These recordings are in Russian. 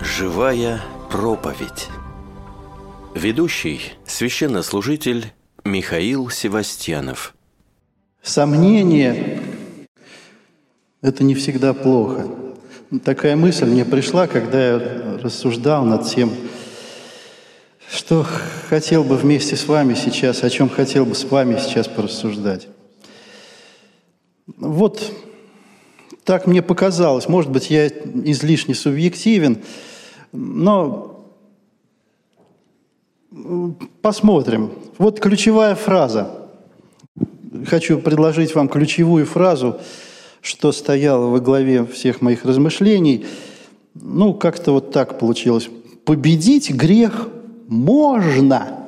Живая проповедь. Ведущий – священнослужитель Михаил Севастьянов. Сомнение – это не всегда плохо. Такая мысль мне пришла, когда я рассуждал над тем, что хотел бы вместе с вами сейчас, о чем хотел бы с вами сейчас порассуждать. Вот так мне показалось. Может быть, я излишне субъективен, но посмотрим. Вот ключевая фраза. Хочу предложить вам ключевую фразу, что стояло во главе всех моих размышлений. Как-то вот так получилось. Победить грех можно,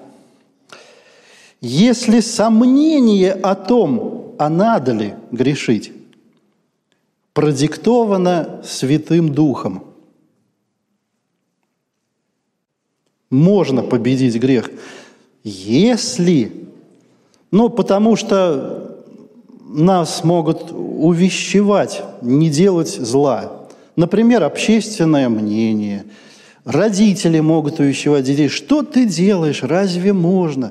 если сомнение о том, а надо ли грешить, продиктовано Святым Духом. Можно победить грех, если... потому что нас могут увещевать не делать зла. Например, общественное мнение. Родители могут увещевать детей. Что ты делаешь? Разве можно?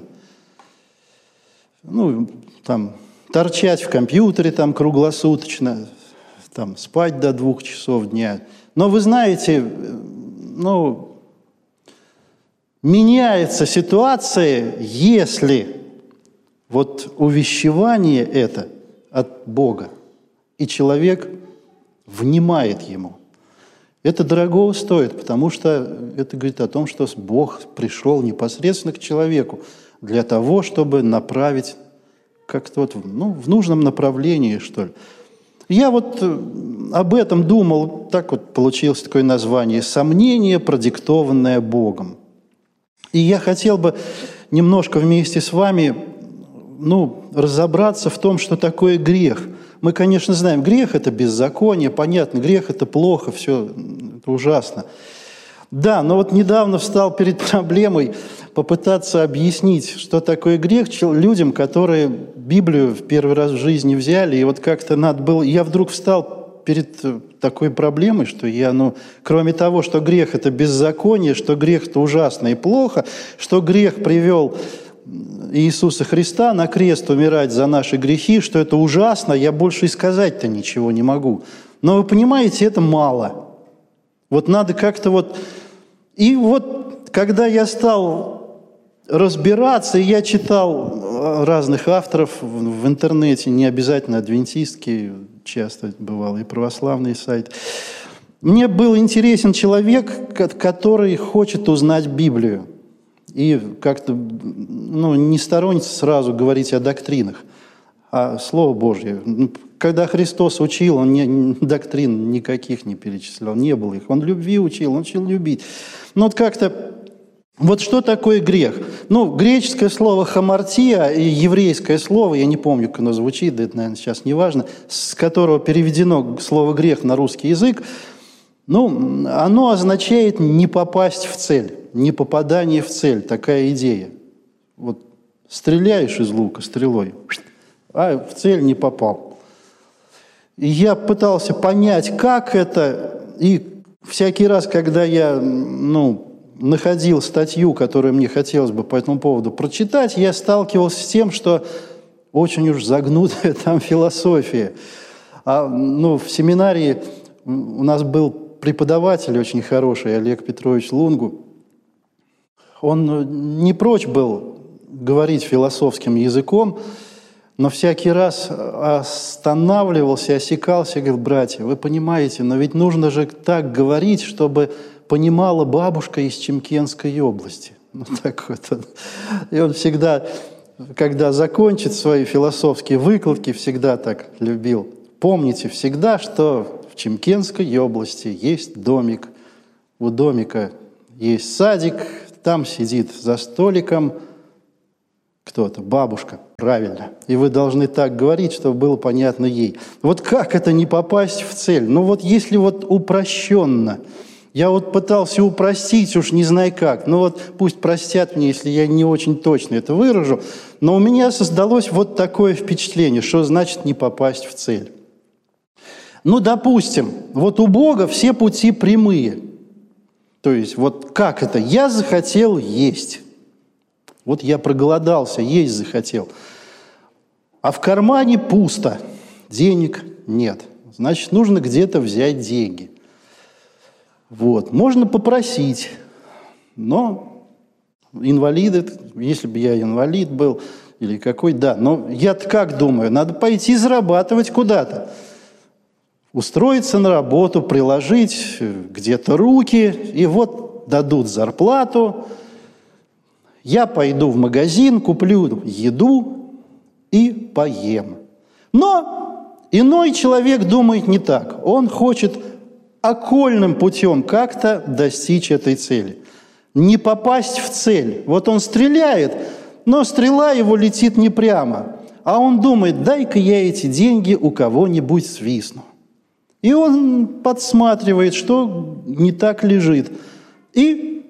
Торчать в компьютере круглосуточно, спать до 2 часов дня. Но вы знаете, меняется ситуация, если увещевание это от Бога, и человек внимает ему. Это дорого стоит, потому что это говорит о том, что Бог пришел непосредственно к человеку для того, чтобы направить как-то в нужном направлении, что ли. Я об этом думал, так получилось такое название «Сомнение, продиктованное Богом». И я хотел бы немножко вместе с вами разобраться в том, что такое грех. Мы, конечно, знаем, грех – это беззаконие, понятно, грех – это плохо, все это ужасно. Да, но недавно встал перед проблемой попытаться объяснить, что такое грех людям, которые Библию в первый раз в жизни взяли, и как-то надо было... Я вдруг встал перед такой проблемой, что я, кроме того, что грех – это беззаконие, что грех – это ужасно и плохо, что грех привел Иисуса Христа на крест умирать за наши грехи, что это ужасно, я больше и сказать-то ничего не могу. Но вы понимаете, это мало. Надо как-то И когда я стал разбираться, и я читал разных авторов в интернете, не обязательно адвентистские, часто бывало, и православный сайт, мне был интересен человек, который хочет узнать Библию. И как-то, не сторониться сразу говорить о доктринах, а Слово Божье. Когда Христос учил, Он доктрин никаких не перечислял, не было их. Он любви учил, Он учил любить. Как-то, что такое грех? Греческое слово «хамартия» и еврейское слово, я не помню, как оно звучит, да это, наверное, сейчас не важно, с которого переведено слово «грех» на русский язык, оно означает «не попасть в цель». Не попадание в цель, такая идея. Стреляешь из лука стрелой, а в цель не попал. И я пытался понять, как это, и всякий раз, когда я, находил статью, которую мне хотелось бы по этому поводу прочитать, я сталкивался с тем, что очень уж загнутая там философия. В семинарии у нас был преподаватель очень хороший, Олег Петрович Лунгу. Он не прочь был говорить философским языком, но всякий раз останавливался, осекался и говорил: братья, вы понимаете, но ведь нужно же так говорить, чтобы понимала бабушка из Чемкенской области. И он всегда, когда закончит свои философские выкладки, всегда так любил. Помните всегда, что в Чемкенской области есть домик. У домика есть садик, там сидит за столиком кто-то, бабушка, правильно. И вы должны так говорить, чтобы было понятно ей. Как это не попасть в цель? Если упрощенно. Я пытался упростить, уж не знаю как. Пусть простят мне, если я не очень точно это выражу. Но у меня создалось такое впечатление, что значит не попасть в цель. Допустим, у Бога все пути прямые. То есть вот как это? Я захотел есть. Вот я проголодался, есть захотел. А в кармане пусто, денег нет. Значит, нужно где-то взять деньги. Вот. Можно попросить, но инвалиды, если бы я инвалид был, или какой, да. Но я-то как думаю, надо пойти зарабатывать куда-то. Устроиться на работу, приложить где-то руки, и вот дадут зарплату. Я пойду в магазин, куплю еду и поем. Но иной человек думает не так. Он хочет окольным путем как-то достичь этой цели. Не попасть в цель. Вот он стреляет, но стрела его летит не прямо. А он думает, дай-ка я эти деньги у кого-нибудь свистну. И он подсматривает, что не так лежит. И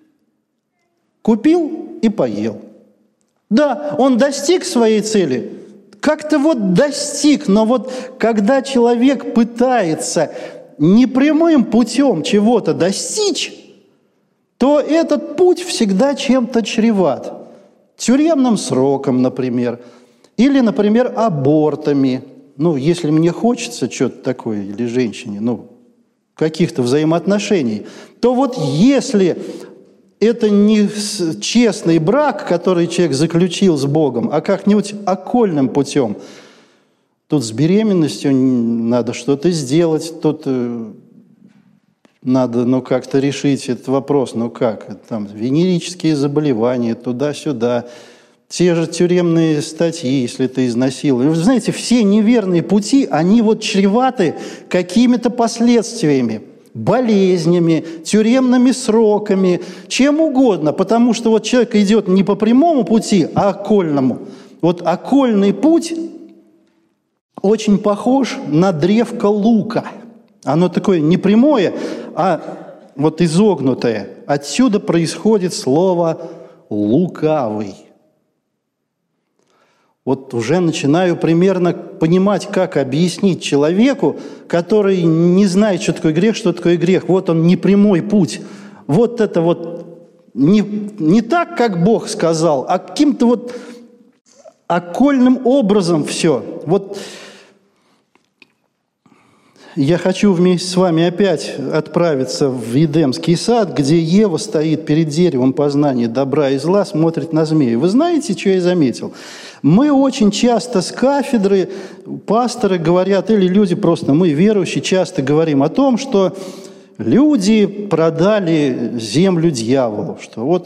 купил и поел. Да, он достиг своей цели. Как-то вот достиг. Но вот когда человек пытается непрямым путем чего-то достичь, то этот путь всегда чем-то чреват. Тюремным сроком, например. Или, например, абортами. Ну, если мне хочется что-то такое, или женщине, ну, каких-то взаимоотношений, то вот если это не честный брак, который человек заключил с Богом, а как-нибудь окольным путем, тут с беременностью надо что-то сделать, тут надо, ну, как-то решить этот вопрос, ну, как, там, венерические заболевания, туда-сюда, те же тюремные статьи, если это изнасилование. Вы знаете, все неверные пути, они вот чреваты какими-то последствиями, болезнями, тюремными сроками, чем угодно, потому что вот человек идет не по прямому пути, а окольному. Вот окольный путь очень похож на древко лука. Оно такое не прямое, а вот изогнутое. Отсюда происходит слово «лукавый». Вот уже начинаю примерно понимать, как объяснить человеку, который не знает, что такое грех, что такое грех. Вот он непрямой путь. Вот это вот не так, как Бог сказал, а каким-то вот окольным образом все. Вот я хочу вместе с вами опять отправиться в Эдемский сад, где Ева стоит перед деревом познания добра и зла, смотрит на змею. Вы знаете, что я заметил? Мы очень часто с кафедры, пасторы говорят, или люди просто, мы верующие, часто говорим о том, что люди продали землю дьяволу, что вот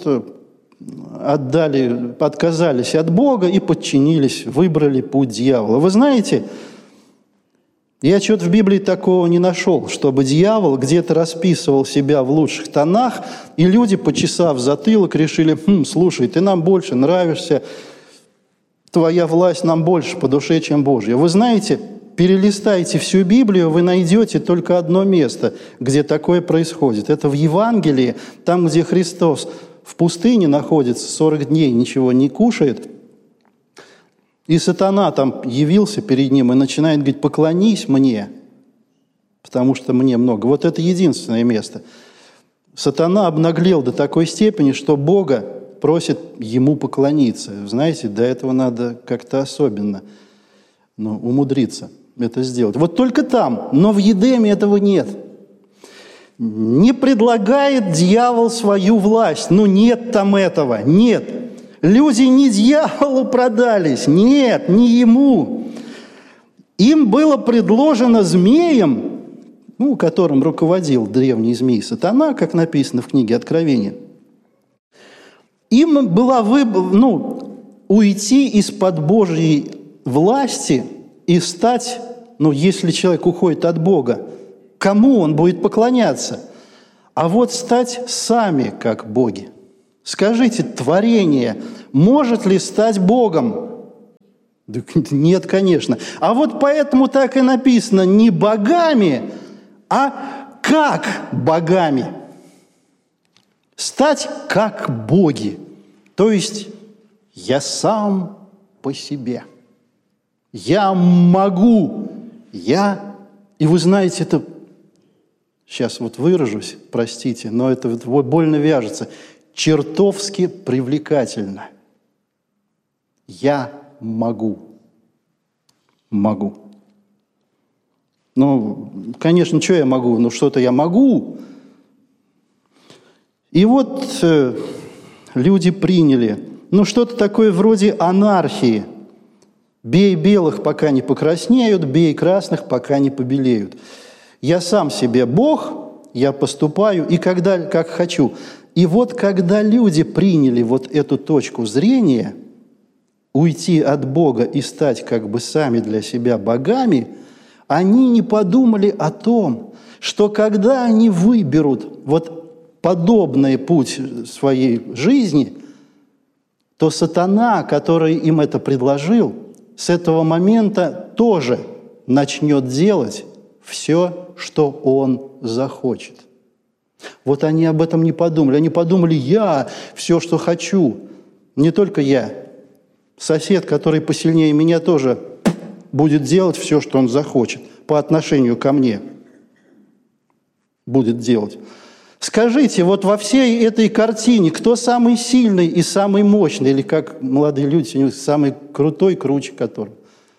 отказались от Бога и подчинились, выбрали путь дьявола. Вы знаете, я что-то в Библии такого не нашел, чтобы дьявол где-то расписывал себя в лучших тонах, и люди, почесав затылок, решили, слушай, ты нам больше нравишься, твоя власть нам больше по душе, чем Божья. Вы знаете, перелистайте всю Библию, вы найдете только одно место, где такое происходит. Это в Евангелии, там, где Христос в пустыне находится, 40 дней ничего не кушает, и сатана там явился перед ним и начинает говорить, поклонись мне, потому что мне много. Вот это единственное место. Сатана обнаглел до такой степени, что Бога просит ему поклониться. Знаете, до этого надо как-то особенно умудриться это сделать. Вот только там, но в Едеме этого нет. Не предлагает дьявол свою власть. Нет там этого, нет. Люди не дьяволу продались, нет, не ему. Им было предложено змеем, которым руководил древний змей Сатана, как написано в книге Откровения. Им было уйти из-под Божьей власти и стать, если человек уходит от Бога, кому он будет поклоняться? А вот стать сами как боги. Скажите, творение может ли стать Богом? Нет, конечно. А вот поэтому так и написано, не богами, а как богами. Стать как боги. То есть я сам по себе. Я могу. И вы знаете, это сейчас вот выражусь, простите, но это вот больно вяжется, чертовски привлекательно. Я могу. Могу. Ну, конечно, что я могу? Ну, что-то я могу. И вот люди приняли, ну, что-то такое вроде анархии. Бей белых, пока не покраснеют, бей красных, пока не побелеют. Я сам себе Бог, я поступаю, и когда, как хочу. И вот когда люди приняли вот эту точку зрения, уйти от Бога и стать как бы сами для себя богами, они не подумали о том, что когда они выберут вот подобный путь своей жизни, то сатана, который им это предложил, с этого момента тоже начнет делать все, что он захочет. Вот они об этом не подумали. Они подумали, я все, что хочу. Не только я. Сосед, который посильнее меня, тоже будет делать все, что он захочет по отношению ко мне. Будет делать. Скажите, вот во всей этой картине, кто самый сильный и самый мощный, или как молодые люди, самый крутой, круче которого?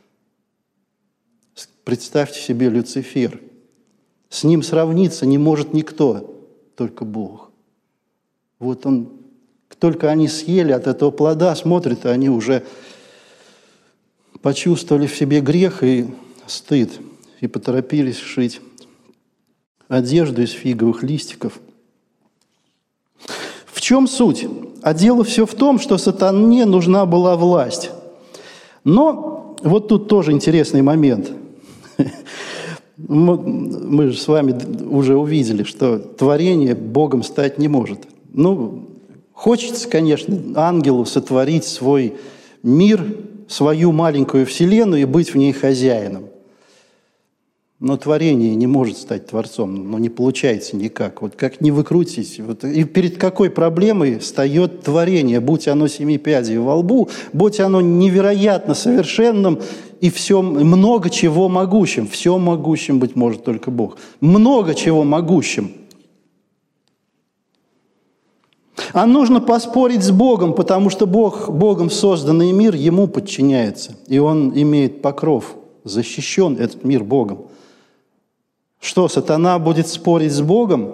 Представьте себе Люцифер. С ним сравниться не может никто, только Бог. Вот он, только они съели от этого плода, смотрят, и они уже почувствовали в себе грех и стыд, и поторопились шить одежду из фиговых листиков. В чем суть? А дело все в том, что сатане нужна была власть. Но вот тут тоже интересный момент. Мы же с вами уже увидели, что творение Богом стать не может. Ну, хочется, конечно, ангелу сотворить свой мир, свою маленькую вселенную и быть в ней хозяином. Но творение не может стать творцом, но не получается никак. Вот как ни выкрутись. Вот, и перед какой проблемой встает творение, будь оно 7 пядей во лбу, будь оно невероятно совершенным и все, много чего могущим. Все могущим быть может только Бог. Много чего могущим. А нужно поспорить с Богом, потому что Бог, Богом созданный мир, Ему подчиняется. И Он имеет покров, защищен этот мир Богом. Что, сатана будет спорить с Богом?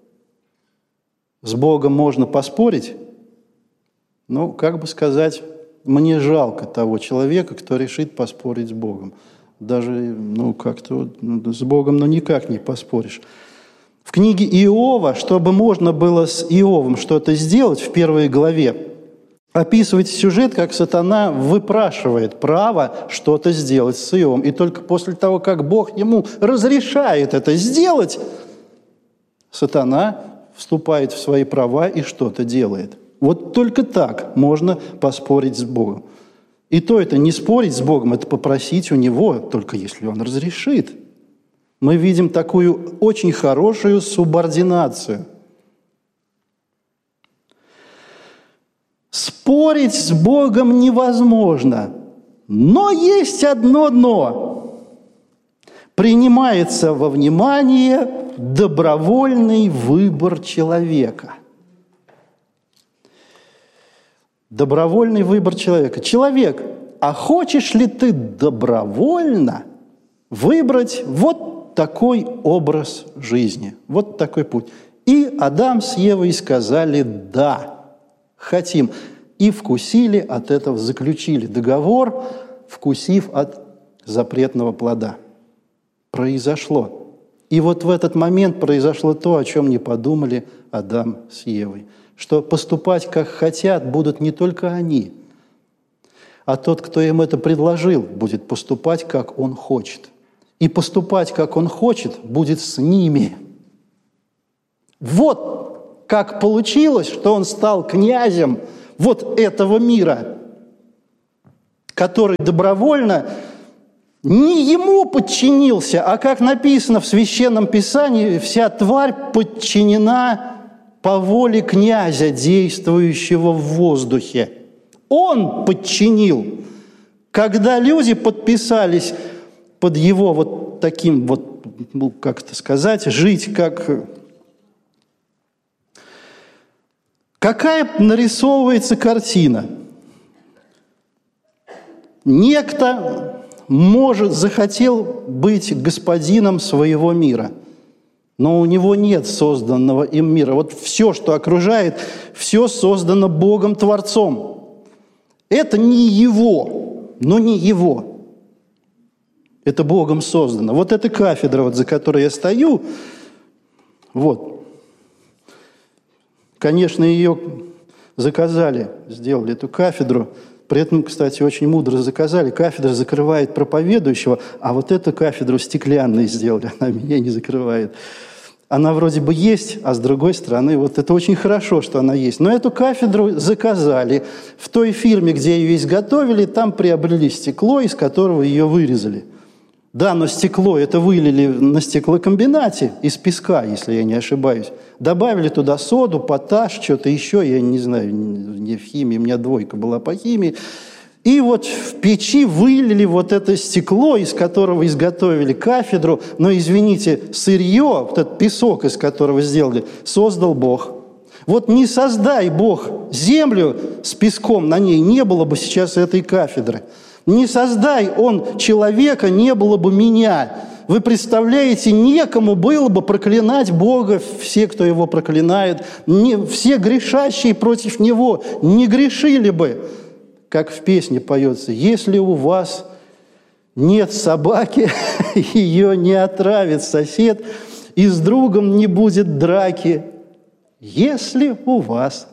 С Богом можно поспорить? Ну, как бы сказать, мне жалко того человека, кто решит поспорить с Богом. Даже, ну, как-то вот, с Богом, ну, никак не поспоришь. В книге Иова, чтобы можно было с Иовом что-то сделать, в 1 главе, описывается сюжет, как сатана выпрашивает право что-то сделать с Иовом. И только после того, как Бог ему разрешает это сделать, сатана вступает в свои права и что-то делает. Вот только так можно поспорить с Богом. И то это не спорить с Богом, это попросить у Него, только если Он разрешит. Мы видим такую очень хорошую субординацию. Спорить с Богом невозможно, но есть одно «но». Принимается во внимание добровольный выбор человека. Добровольный выбор человека. Человек, а хочешь ли ты добровольно выбрать вот такой образ жизни, вот такой путь? И Адам с Евой сказали «да». Хотим. И вкусили от этого, заключили договор, вкусив от запретного плода. Произошло. И вот в этот момент произошло то, о чем не подумали Адам с Евой. Что поступать, как хотят, будут не только они, а тот, кто им это предложил, будет поступать, как он хочет. И поступать, как он хочет, будет с ними. Вот как получилось, что он стал князем вот этого мира, который добровольно не ему подчинился, а, как написано в Священном Писании, вся тварь подчинена по воле князя, действующего в воздухе. Он подчинил. Когда люди подписались под его вот таким вот как это сказать, жить как... Какая нарисовывается картина? Некто захотел быть господином своего мира, но у него нет созданного им мира. Вот все, что окружает, все создано Богом-творцом. Это не его, но не его. Это Богом создано. Вот эта кафедра, вот, за которой я стою, вот. Конечно, ее заказали, сделали эту кафедру. При этом, кстати, очень мудро заказали. Кафедра закрывает проповедующего, а вот эту кафедру стеклянной сделали, она меня не закрывает. Она вроде бы есть, а с другой стороны, вот это очень хорошо, что она есть. Но эту кафедру заказали. В той фирме, где ее изготовили, там приобрели стекло, из которого ее вырезали. Да, но стекло это вылили на стеклокомбинате из песка, если я не ошибаюсь. Добавили туда соду, поташ, что-то еще, я не знаю, не в химии, у меня 2 была по химии. И вот в печи вылили вот это стекло, из которого изготовили кафедру. Но, извините, сырье, вот этот песок, из которого сделали, создал Бог. Вот не создай Бог землю с песком на ней, не было бы сейчас этой кафедры. Не создай Он человека, не было бы меня. Вы представляете, некому было бы проклинать Бога, все, кто Его проклинает, все грешащие против Него не грешили бы. Как в песне поется: «Если у вас нет собаки, ее не отравит сосед, и с другом не будет драки. Если у вас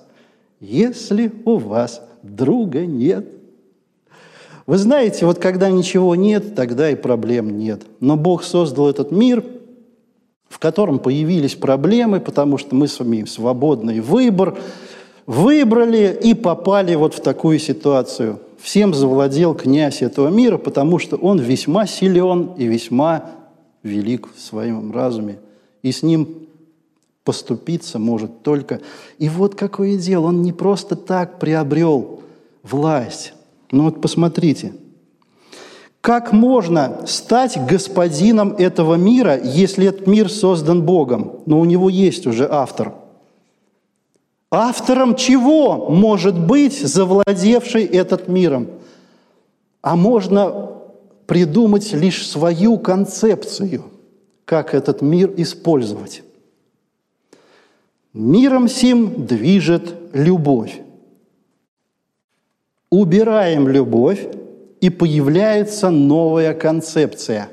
друга нет». Вы знаете, вот когда ничего нет, тогда и проблем нет. Но Бог создал этот мир, в котором появились проблемы, потому что мы с вами свободный выбор выбрали и попали вот в такую ситуацию. Всем завладел князь этого мира, потому что он весьма силен и весьма велик в своем разуме. И с ним поступиться может только... И вот какое дело, он не просто так приобрел власть. Ну вот посмотрите, как можно стать господином этого мира, если этот мир создан Богом? Но у него есть уже автор. Автором чего может быть завладевший этот миром? А можно придумать лишь свою концепцию, как этот мир использовать. Миром сим движет любовь. Убираем любовь, и появляется новая концепция.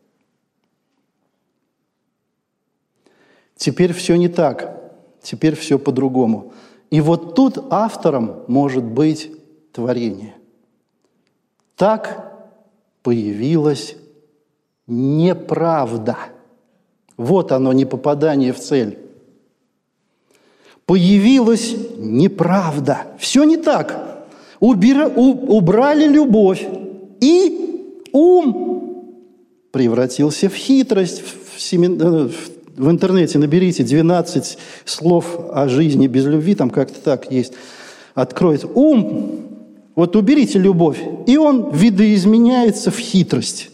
Теперь все не так, теперь все по-другому. И вот тут автором может быть творение. Так появилась неправда. Вот оно, непопадание в цель. Появилась неправда. Все не так. Убрали любовь, и ум превратился в хитрость. В интернете наберите 12 слов о жизни без любви, там как-то так есть. Откроет ум, вот уберите любовь, и он видоизменяется в хитрость.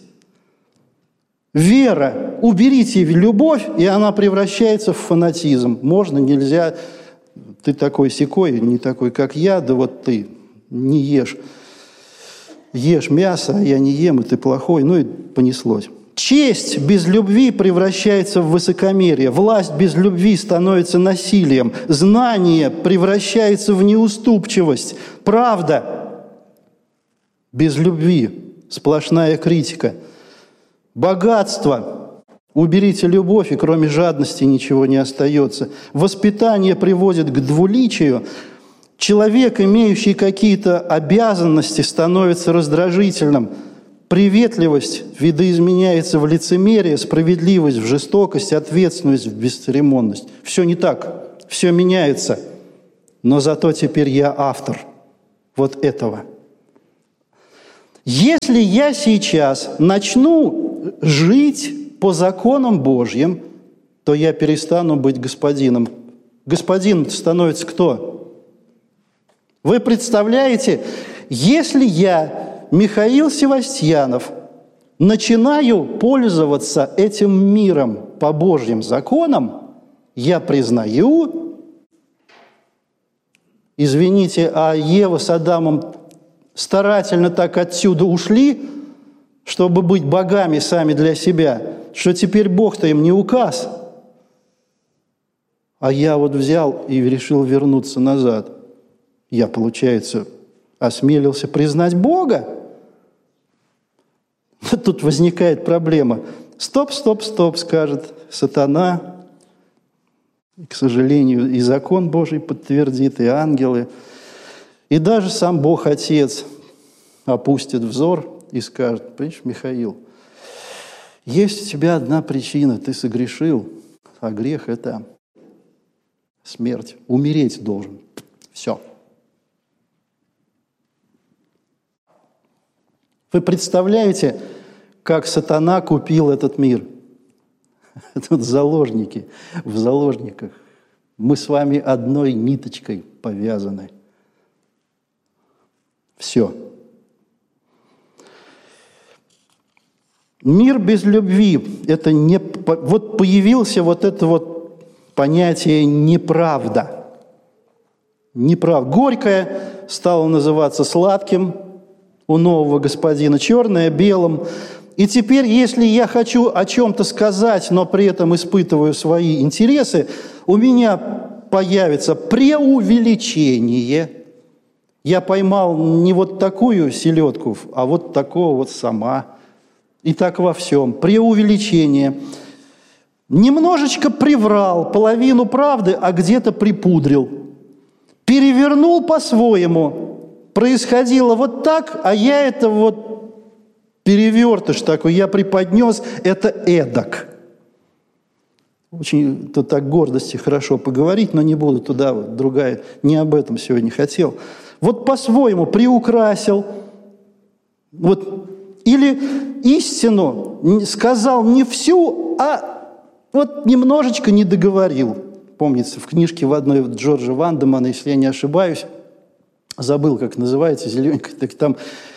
Вера, уберите любовь, и она превращается в фанатизм. Можно, нельзя, ты такой-сякой, не такой, как я, да вот ты не ешь мясо, а я не ем, и ты плохой, ну и понеслось. Честь без любви превращается в высокомерие, власть без любви становится насилием, знание превращается в неуступчивость, правда без любви сплошная критика, богатство, уберите любовь, и кроме жадности ничего не остается, воспитание приводит к двуличию. Человек, имеющий какие-то обязанности, становится раздражительным. Приветливость видоизменяется в лицемерие, справедливость в жестокость, ответственность в бесцеремонность. Все не так, все меняется. Но зато теперь я автор вот этого. Если я сейчас начну жить по законам Божьим, то я перестану быть господином. Господином становится кто? Вы представляете, если я, Михаил Севастьянов, начинаю пользоваться этим миром по Божьим законам, я признаю, извините, а Ева с Адамом старательно так отсюда ушли, чтобы быть богами сами для себя, что теперь Бог-то им не указ. А я вот взял и решил вернуться назад. Я, получается, осмелился признать Бога. Тут возникает проблема. Стоп, стоп, стоп, скажет сатана. И, к сожалению, и закон Божий подтвердит, и ангелы. И даже сам Бог Отец опустит взор и скажет: понимаешь, Михаил, есть у тебя одна причина, ты согрешил, а грех – это смерть. Умереть должен. Все. Вы представляете, как сатана купил этот мир? Тут заложники, в заложниках. Мы с вами одной ниточкой повязаны. Все. Мир без любви – это не… Вот появился вот это вот понятие «неправда». Неправда. Горькое стало называться сладким у нового господина, черное – белым. И теперь, если я хочу о чем-то сказать, но при этом испытываю свои интересы, у меня появится преувеличение. Я поймал не вот такую селедку, а вот такого вот сама. И так во всем. Преувеличение. Немножечко приврал, половину правды, а где-то припудрил. Перевернул по-своему. Происходило вот так, а я это вот перевертыш такой, я преподнес, это эдак. Очень тут так гордости хорошо поговорить, но не буду туда, вот, другая, не об этом сегодня хотел. Вот по-своему приукрасил. Вот. Или истину сказал не всю, а вот немножечко не договорил. Помнится, в книжке в одной Джорджа Вандемана, если я не ошибаюсь, забыл, как называется, зелененькая, так там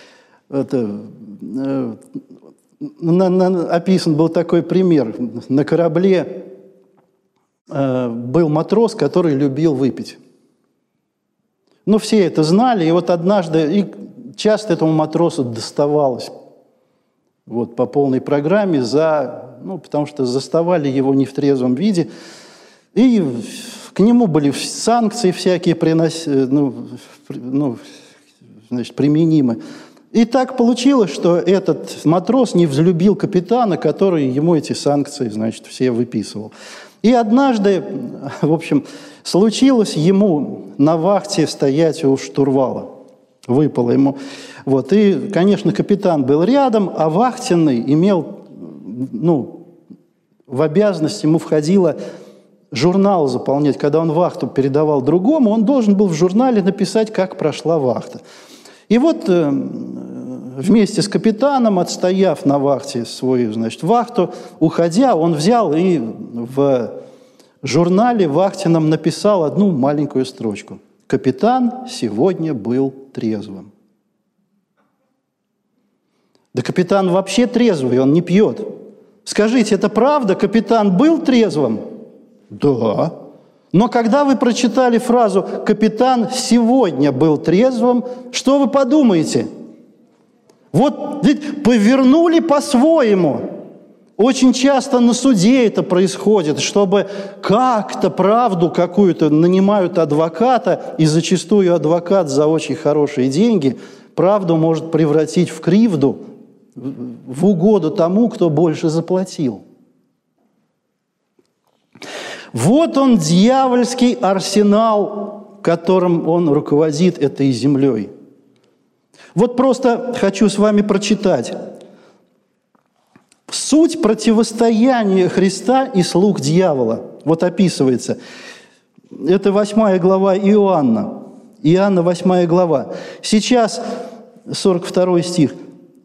описан был такой пример. На корабле был матрос, который любил выпить. Ну, все это знали, и вот однажды, и часто этому матросу доставалось. Вот, по полной программе, потому что заставали его не в трезвом виде. И к нему были санкции всякие применимы. И так получилось, что этот матрос не взлюбил капитана, который ему эти санкции, все выписывал. И однажды, в общем, случилось ему на вахте стоять у штурвала. Выпало ему. Вот. И, конечно, капитан был рядом, а вахтенный имел, в обязанность ему входило журнал заполнять. Когда он вахту передавал другому, он должен был в журнале написать, как прошла вахта. И вот вместе с капитаном, отстояв на вахте свою, вахту, уходя, он взял и в журнале вахтенном написал одну маленькую строчку. «Капитан сегодня был трезвым». Да капитан вообще трезвый, он не пьет. Скажите, это правда? Капитан был трезвым? Да. Но когда вы прочитали фразу «капитан сегодня был трезвым», что вы подумаете? Вот ведь повернули по-своему. Очень часто на суде это происходит, чтобы как-то правду какую-то нанимают адвоката, и зачастую адвокат за очень хорошие деньги правду может превратить в кривду, в угоду тому, кто больше заплатил. Вот он, дьявольский арсенал, которым он руководит этой землей. Вот просто хочу с вами прочитать. Суть противостояния Христа и слуг дьявола. Вот описывается. Это 8 глава Иоанна. Иоанна 8 глава. Сейчас 42 стих.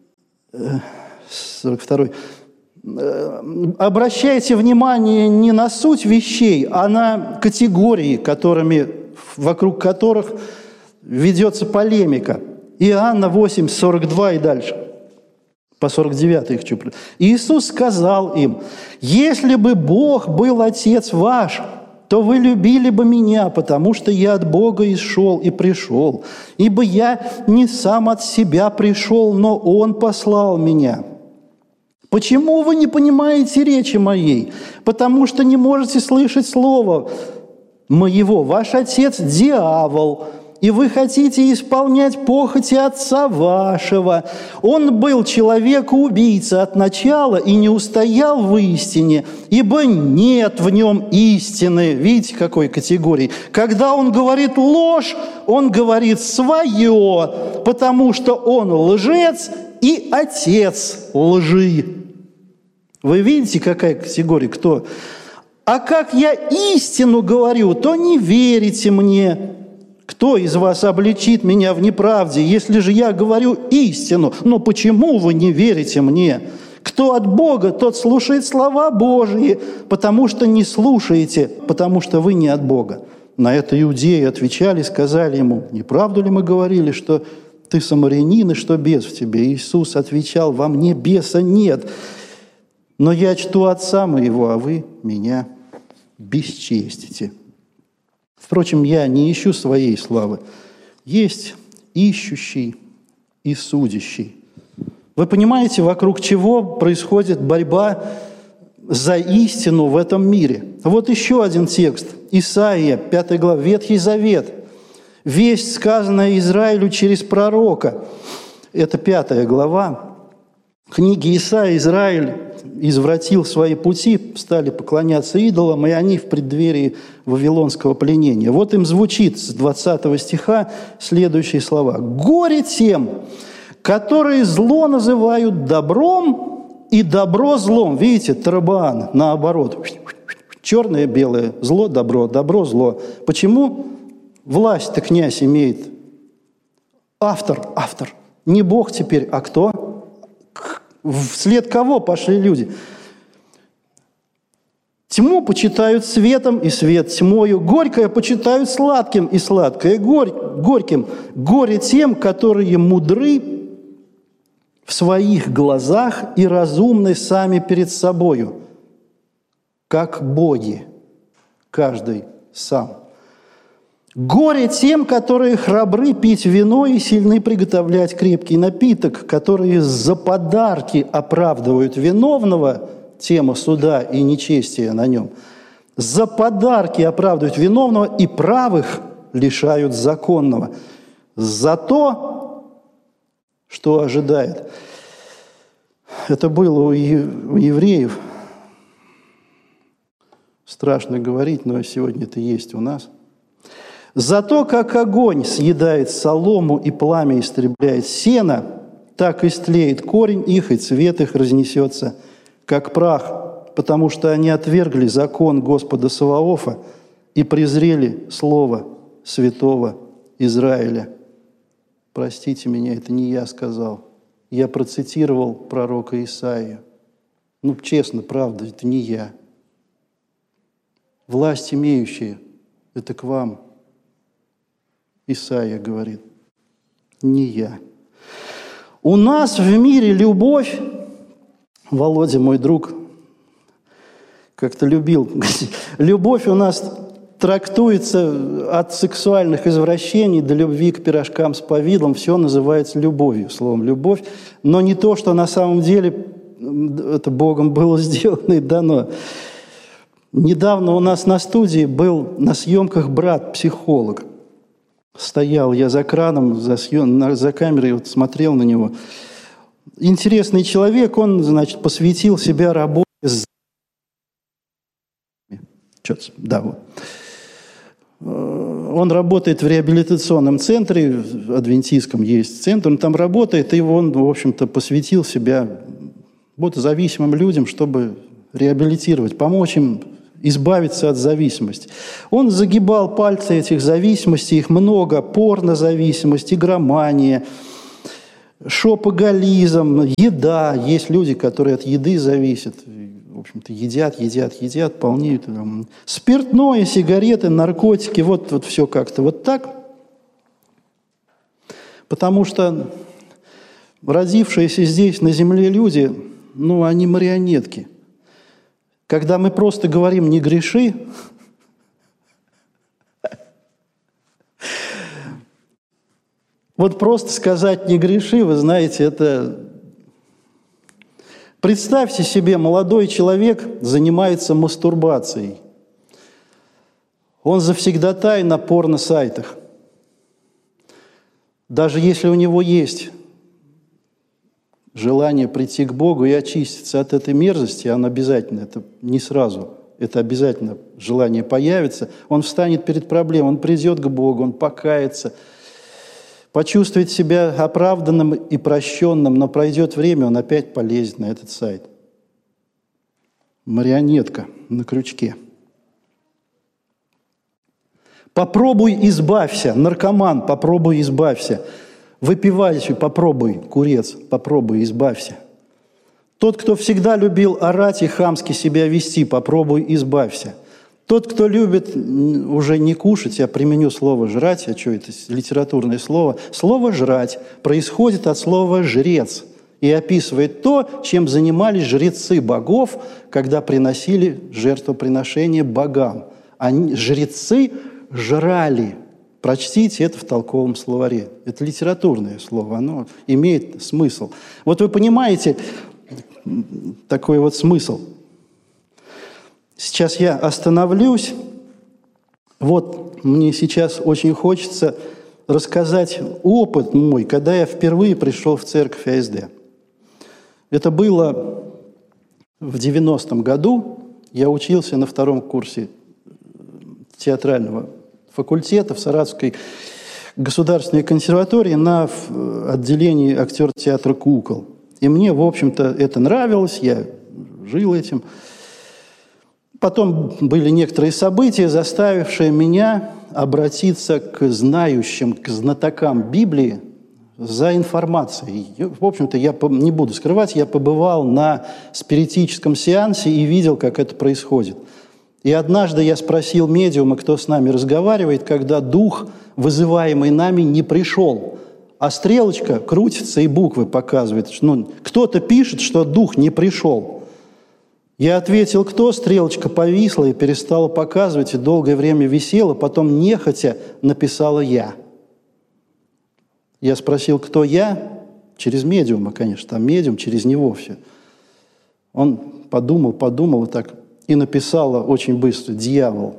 42. Обращайте внимание не на суть вещей, а на категории, вокруг которых ведется полемика. Иоанна 8, 42 и дальше. По 49 их хочу. Иисус сказал им: «Если бы Бог был Отец ваш, то вы любили бы Меня, потому что Я от Бога исшел и пришел. Ибо Я не сам от себя пришел, но Он послал Меня». Почему вы не понимаете речи моей? Потому что не можете слышать слова моего. Ваш отец – дьявол, и вы хотите исполнять похоти отца вашего. Он был человек-убийца от начала и не устоял в истине, ибо нет в нем истины. Видите, какой категории? Когда он говорит ложь, он говорит свое, потому что он лжец и отец лжи. Вы видите, какая категория? Кто? А как я истину говорю, то не верите мне. Кто из вас обличит меня в неправде, если же я говорю истину? Но почему вы не верите мне? Кто от Бога, тот слушает слова Божьи, потому что не слушаете, потому что вы не от Бога. На это иудеи отвечали, сказали ему: не правду ли мы говорили, что ты самарянин и что бес в тебе? Иисус отвечал: во мне беса нет, но я чту Отца моего, а вы меня бесчестите. Впрочем, я не ищу своей славы. Есть ищущий и судящий. Вы понимаете, вокруг чего происходит борьба за истину в этом мире? Вот еще один текст. Исаия, 5 глава, Ветхий Завет. Весть, сказанная Израилю через пророка. Это 5 глава. Книги Исаия. Израиль извратил свои пути, стали поклоняться идолам, и они в преддверии вавилонского пленения. Вот им звучит с 20 стиха следующие слова. «Горе тем, которые зло называют добром, и добро злом». Видите, тарабан, наоборот. Черное, белое, зло, добро, добро, зло. Почему? Власть-то князь имеет. Автор. Не Бог теперь, а кто? Вслед кого пошли люди? Тьму почитают светом, и свет тьмою. Горькое почитают сладким, и сладкое горьким. Горе тем, которые мудры в своих глазах и разумны сами перед собою, как боги, каждый сам. Горе тем, которые храбры пить вино и сильны приготовлять крепкий напиток, которые за подарки оправдывают виновного, тема суда и нечестия на нем, за подарки оправдывают виновного и правых лишают законного. За то, что ожидает. Это было у евреев. Страшно говорить, но сегодня это есть у нас. «Зато как огонь съедает солому и пламя истребляет сено, так истлеет корень их, и цвет их разнесется, как прах, потому что они отвергли закон Господа Саваофа и презрели слово святого Израиля». Простите меня, это не я сказал. Я процитировал пророка Исаию. Честно, правда, это не я. Власть имеющие, это к вам. Исаия говорит, не я. У нас в мире любовь, Володя, мой друг, как-то любил, любовь у нас трактуется от сексуальных извращений до любви к пирожкам с повидлом, все называется любовью, словом «любовь», но не то, что на самом деле это Богом было сделано и дано. Недавно у нас на студии был на съемках брат, психолог. Стоял я за краном, за камерой, вот смотрел на него. Интересный человек, он, посвятил себя работе с... Да, вот. Он работает в реабилитационном центре, в адвентистском есть центр, он там работает, и он, в общем-то, посвятил себя зависимым людям, чтобы реабилитировать, помочь им избавиться от зависимости. Он загибал пальцы этих зависимостей, их много: порнозависимость, игромания, шопоголизм, еда. Есть люди, которые от еды зависят. В общем-то, едят, полнеют. Спиртное, сигареты, наркотики, вот все как-то вот так. Потому что Родившиеся здесь, на земле люди, они марионетки. Когда мы просто говорим «не греши», вот просто сказать «не греши», вы знаете, это... Представьте себе, молодой человек занимается мастурбацией. Он завсегдатай на порно-сайтах. Даже если у него есть желание прийти к Богу и очиститься от этой мерзости, он обязательно, это не сразу, это обязательно желание появится, он встанет перед проблемой, он придет к Богу, он покается, почувствует себя оправданным и прощенным, но пройдет время, он опять полезет на этот сайт. Марионетка на крючке. Попробуй избавься, наркоман, попробуй избавься. Выпивающий, попробуй, курец, попробуй избавься. Тот, кто всегда любил орать и хамски себя вести, попробуй избавься. Тот, кто любит уже не кушать, я применю слово «жрать», а что это литературное слово? Слово «жрать» происходит от слова «жрец» и описывает то, чем занимались жрецы богов, когда приносили жертвоприношение богам. Жрецы жрали. Прочтите это в толковом словаре. Это литературное слово, оно имеет смысл. Вот вы понимаете такой вот смысл. Сейчас я остановлюсь. Вот мне сейчас очень хочется рассказать опыт мой, когда я впервые пришел в церковь АСД. Это было в 90-м году. Я учился на 2-м курсе театрального факультета в Саратовской государственной консерватории на отделении актер театра кукол. И мне, в общем-то, это нравилось, я жил этим. Потом были некоторые события, заставившие меня обратиться к знающим, к знатокам Библии за информацией. В общем-то, я не буду скрывать, я побывал на спиритическом сеансе и видел, как это происходит. И однажды я спросил медиума, кто с нами разговаривает, когда дух, вызываемый нами, не пришел. А стрелочка крутится и буквы показывает. Кто-то пишет, что дух не пришел. Я ответил, кто? Стрелочка повисла и перестала показывать, и долгое время висела, потом нехотя написала «я». Я спросил, кто я? Через медиума, конечно, там медиум, через него все. Он подумал и так, и написала очень быстро «дьявол».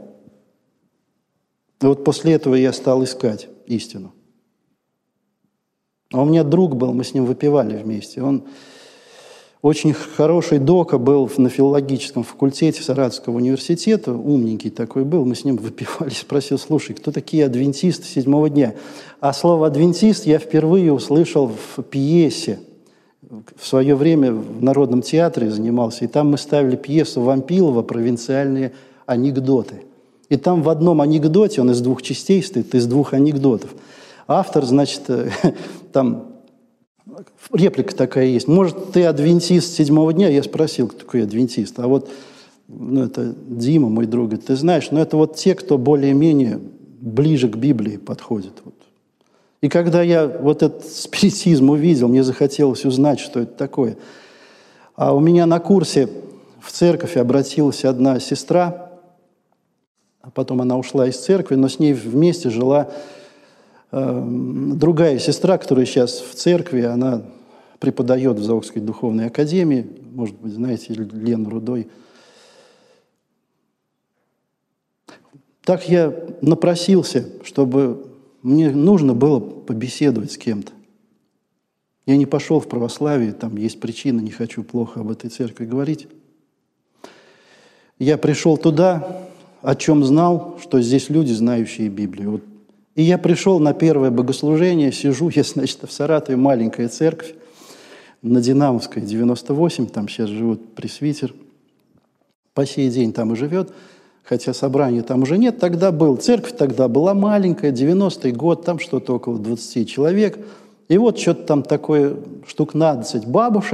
И вот после этого я стал искать истину. А у меня друг был, мы с ним выпивали вместе. Он очень хороший дока был на филологическом факультете Саратовского университета, умненький такой был, мы с ним выпивали, спросил, слушай, кто такие адвентисты 7-го дня? А слово «адвентист» я впервые услышал в пьесе. В свое время в Народном театре занимался, и там мы ставили пьесу Вампилова «Провинциальные анекдоты». И там в одном анекдоте, он из 2 частей стоит, из 2 анекдотов, автор, значит, там реплика такая есть. Может, ты адвентист 7-го дня? Я спросил, кто такой адвентист. А вот, это Дима, мой друг, говорит, ты знаешь, это вот те, кто более-менее ближе к Библии подходит. Вот. И когда я вот этот спиритизм увидел, мне захотелось узнать, что это такое. А у меня на курсе в церковь обратилась одна сестра, а потом она ушла из церкви, но с ней вместе жила другая сестра, которая сейчас в церкви, она преподает в Заокской духовной академии, может быть, знаете, Лену Рудой. Так я напросился, чтобы мне нужно было побеседовать с кем-то. Я не пошел в православие, там есть причина, не хочу плохо об этой церкви говорить. Я пришел туда, о чем знал, что здесь люди, знающие Библию. Вот. И я пришел на первое богослужение, сижу, я, значит, в Саратове, маленькая церковь, на Динамовской, 98, там сейчас живут пресвитер, по сей день там и живет, хотя собрания там уже нет, тогда был, церковь тогда была маленькая, 90-й год, там что-то около 20 человек, и вот что-то там такое, штук 15 бабушек,